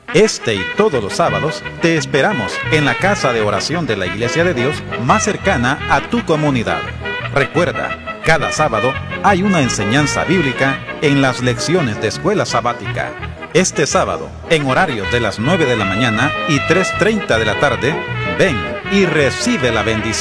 Este y todos los sábados te esperamos en la casa de oración de la Iglesia de Dios más cercana a tu comunidad. Recuerda, cada sábado hay una enseñanza bíblica en las lecciones de escuela sabática. Este sábado, en horarios de las 9 de la mañana y 3:30 de la tarde, ven y recibe la bendición.